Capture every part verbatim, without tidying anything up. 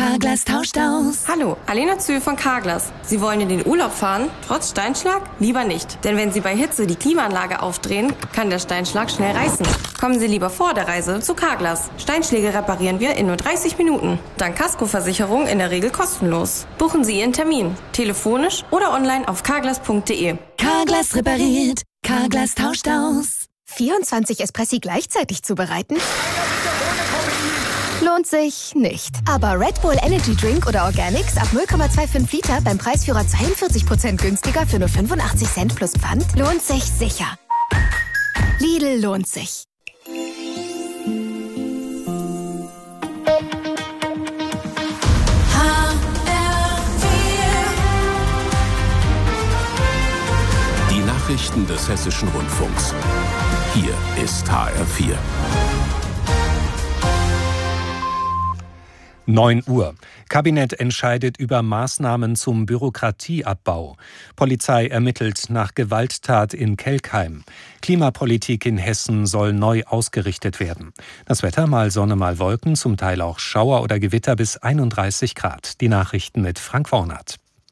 Carglass tauscht aus. Hallo, Alena Zühl von Carglass. Sie wollen in den Urlaub fahren, trotz Steinschlag? Lieber nicht. Denn wenn Sie bei Hitze die Klimaanlage aufdrehen, kann der Steinschlag schnell reißen. Kommen Sie lieber vor der Reise zu Carglass. Steinschläge reparieren wir in nur dreißig Minuten. Dank Kaskoversicherung in der Regel kostenlos. Buchen Sie Ihren Termin. Telefonisch oder online auf carglass punkt de. Carglass repariert. Carglass tauscht aus. vierundzwanzig Espressi gleichzeitig zubereiten? Lohnt sich nicht. Aber Red Bull Energy Drink oder Organics ab null Komma fünfundzwanzig Liter beim Preisführer zweiundvierzig Prozent günstiger für nur fünfundachtzig Cent plus Pfand lohnt sich sicher. Lidl lohnt sich. Die Nachrichten des Hessischen Rundfunks. Hier ist H R vier. neun Uhr. Kabinett entscheidet über Maßnahmen zum Bürokratieabbau. Polizei ermittelt nach Gewalttat in Kelkheim. Klimapolitik in Hessen soll neu ausgerichtet werden. Das Wetter mal Sonne, mal Wolken, zum Teil auch Schauer oder Gewitter bis einunddreißig Grad. Die Nachrichten mit Frank Wornert.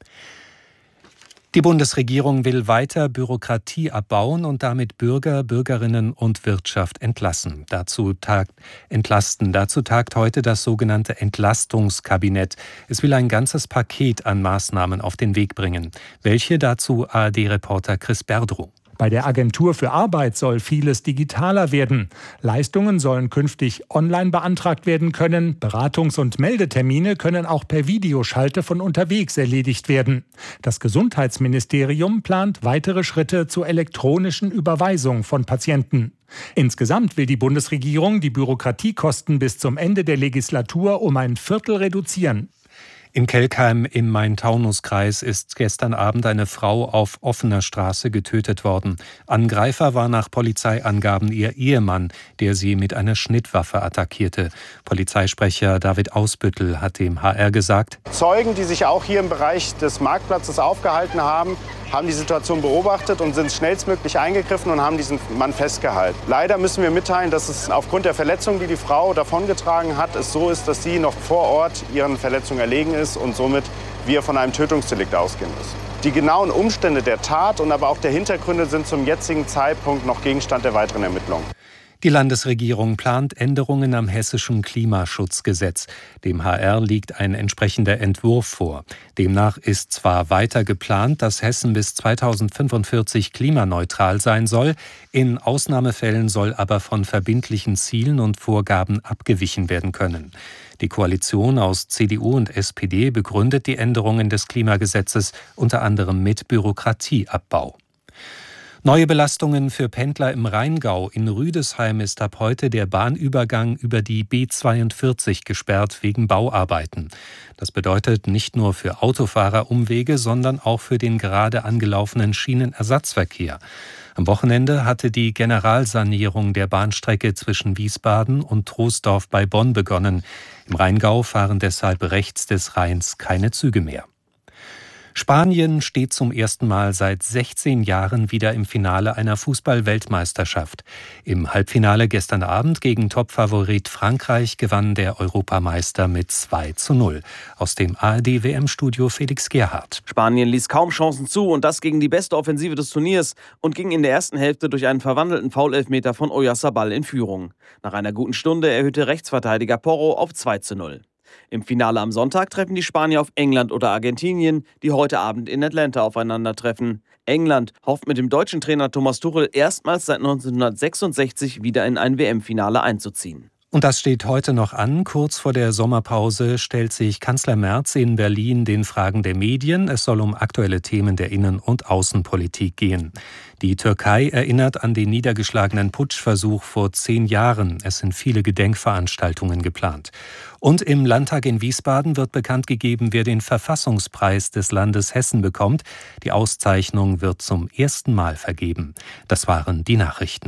Die Bundesregierung will weiter Bürokratie abbauen und damit Bürger, Bürgerinnen und Wirtschaft entlassen. Dazu tagt, entlasten. Dazu tagt heute das sogenannte Entlastungskabinett. Es will ein ganzes Paket an Maßnahmen auf den Weg bringen. Welche dazu A R D-Reporter Chris Berdrow. Bei der Agentur für Arbeit soll vieles digitaler werden. Leistungen sollen künftig online beantragt werden können. Beratungs- und Meldetermine können auch per Videoschalte von unterwegs erledigt werden. Das Gesundheitsministerium plant weitere Schritte zur elektronischen Überweisung von Patienten. Insgesamt will die Bundesregierung die Bürokratiekosten bis zum Ende der Legislatur um ein Viertel reduzieren. In Kelkheim im Main-Taunus-Kreis ist gestern Abend eine Frau auf offener Straße getötet worden. Angreifer war nach Polizeiangaben ihr Ehemann, der sie mit einer Schnittwaffe attackierte. Polizeisprecher David Ausbüttel hat dem H R gesagt: Zeugen, die sich auch hier im Bereich des Marktplatzes aufgehalten haben, haben die Situation beobachtet und sind schnellstmöglich eingegriffen und haben diesen Mann festgehalten. Leider müssen wir mitteilen, dass es aufgrund der Verletzung, die die Frau davongetragen hat, es so ist, dass sie noch vor Ort ihren Verletzungen erlegen ist und somit wir von einem Tötungsdelikt ausgehen müssen. Die genauen Umstände der Tat und aber auch der Hintergründe sind zum jetzigen Zeitpunkt noch Gegenstand der weiteren Ermittlungen. Die Landesregierung plant Änderungen am hessischen Klimaschutzgesetz. Dem H R liegt ein entsprechender Entwurf vor. Demnach ist zwar weiter geplant, dass Hessen bis zweitausendfünfundvierzig klimaneutral sein soll. In Ausnahmefällen soll aber von verbindlichen Zielen und Vorgaben abgewichen werden können. Die Koalition aus C D U und S P D begründet die Änderungen des Klimagesetzes unter anderem mit Bürokratieabbau. Neue Belastungen für Pendler im Rheingau. In Rüdesheim ist ab heute der Bahnübergang über die B zweiundvierzig gesperrt wegen Bauarbeiten. Das bedeutet nicht nur für Autofahrer Umwege, sondern auch für den gerade angelaufenen Schienenersatzverkehr. Am Wochenende hatte die Generalsanierung der Bahnstrecke zwischen Wiesbaden und Troisdorf bei Bonn begonnen. Im Rheingau fahren deshalb rechts des Rheins keine Züge mehr. Spanien steht zum ersten Mal seit sechzehn Jahren wieder im Finale einer Fußball-Weltmeisterschaft. Im Halbfinale gestern Abend gegen Topfavorit Frankreich gewann der Europameister mit zwei zu null. Aus dem A R D-W M-Studio Felix Gerhardt. Spanien ließ kaum Chancen zu und das gegen die beste Offensive des Turniers und ging in der ersten Hälfte durch einen verwandelten Foul-Elfmeter von Oyarzabal in Führung. Nach einer guten Stunde erhöhte Rechtsverteidiger Porro auf zwei zu null. Im Finale am Sonntag treffen die Spanier auf England oder Argentinien, die heute Abend in Atlanta aufeinandertreffen. England hofft mit dem deutschen Trainer Thomas Tuchel erstmals seit neunzehnhundertsechsundsechzig wieder in ein W M-Finale einzuziehen. Und das steht heute noch an. Kurz vor der Sommerpause stellt sich Kanzler Merz in Berlin den Fragen der Medien. Es soll um aktuelle Themen der Innen- und Außenpolitik gehen. Die Türkei erinnert an den niedergeschlagenen Putschversuch vor zehn Jahren. Es sind viele Gedenkveranstaltungen geplant. Und im Landtag in Wiesbaden wird bekannt gegeben, wer den Verfassungspreis des Landes Hessen bekommt. Die Auszeichnung wird zum ersten Mal vergeben. Das waren die Nachrichten.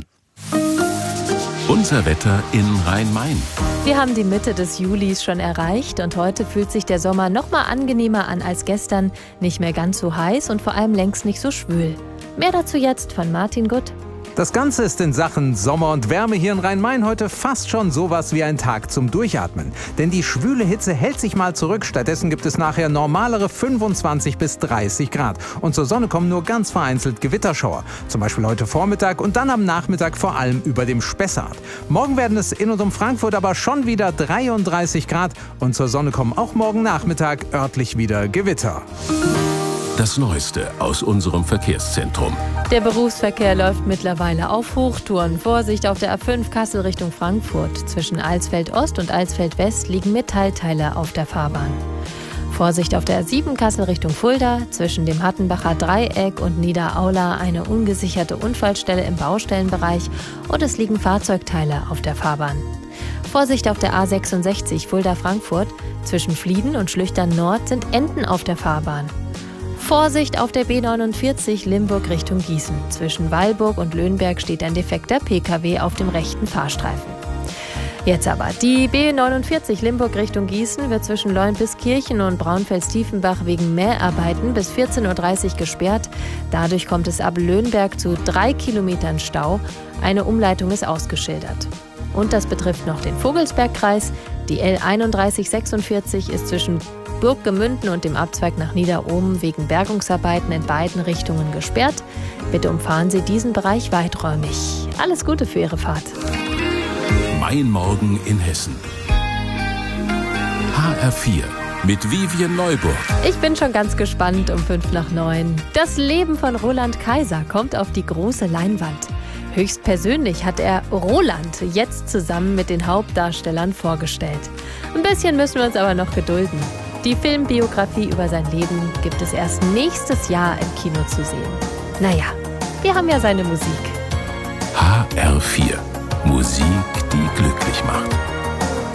Unser Wetter in Rhein-Main. Wir haben die Mitte des Julis schon erreicht und heute fühlt sich der Sommer noch mal angenehmer an als gestern. Nicht mehr ganz so heiß und vor allem längst nicht so schwül. Mehr dazu jetzt von Martin Gutt. Das Ganze ist in Sachen Sommer und Wärme hier in Rhein-Main heute fast schon sowas wie ein Tag zum Durchatmen. Denn die schwüle Hitze hält sich mal zurück. Stattdessen gibt es nachher normalere fünfundzwanzig bis dreißig Grad. Und zur Sonne kommen nur ganz vereinzelt Gewitterschauer. Zum Beispiel heute Vormittag und dann am Nachmittag vor allem über dem Spessart. Morgen werden es in und um Frankfurt aber schon wieder dreiunddreißig Grad. Und zur Sonne kommen auch morgen Nachmittag örtlich wieder Gewitter. Das Neueste aus unserem Verkehrszentrum. Der Berufsverkehr läuft mittlerweile auf Hochtouren. Vorsicht auf der A fünf Kassel Richtung Frankfurt. Zwischen Alsfeld-Ost und Alsfeld-West liegen Metallteile auf der Fahrbahn. Vorsicht auf der A sieben Kassel Richtung Fulda. Zwischen dem Hattenbacher Dreieck und Niederaula eine ungesicherte Unfallstelle im Baustellenbereich und es liegen Fahrzeugteile auf der Fahrbahn. Vorsicht auf der A sechsundsechzig Fulda-Frankfurt. Zwischen Flieden und Schlüchtern Nord sind Enten auf der Fahrbahn. Vorsicht auf der B neunundvierzig Limburg Richtung Gießen. Zwischen Weilburg und Löhnberg steht ein defekter P K W auf dem rechten Fahrstreifen. Jetzt aber, die B neunundvierzig Limburg Richtung Gießen wird zwischen Leunpiskirchen und Braunfels-Tiefenbach wegen Mäharbeiten bis vierzehn Uhr dreißig gesperrt. Dadurch kommt es ab Löhnberg zu drei Kilometern Stau. Eine Umleitung ist ausgeschildert. Und das betrifft noch den Vogelsbergkreis. Die L einunddreißig sechsundvierzig ist zwischen Burggemünden und dem Abzweig nach Niederohm wegen Bergungsarbeiten in beiden Richtungen gesperrt. Bitte umfahren Sie diesen Bereich weiträumig. Alles Gute für Ihre Fahrt. Mein Morgen in Hessen. H R vier mit Vivian Neuburg. Ich bin schon ganz gespannt um fünf nach neun. Das Leben von Roland Kaiser kommt auf die große Leinwand. Höchstpersönlich hat er Roland jetzt zusammen mit den Hauptdarstellern vorgestellt. Ein bisschen müssen wir uns aber noch gedulden. Die Filmbiografie über sein Leben gibt es erst nächstes Jahr im Kino zu sehen. Naja, wir haben ja seine Musik. H R vier. Musik, die glücklich macht.